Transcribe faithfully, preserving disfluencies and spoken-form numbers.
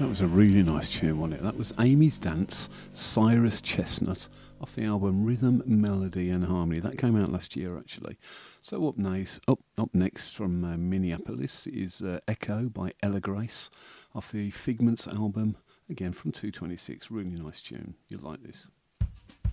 That was a really nice tune, wasn't it? That was Amy's Dance, Cyrus Chestnut, off the album Rhythm, Melody and Harmony. That came out last year, actually. So up next, up, up next from uh, Minneapolis is uh, Echo by Ella Grace, off the Figments album, again from two twenty-six. Really nice tune. You'll like this.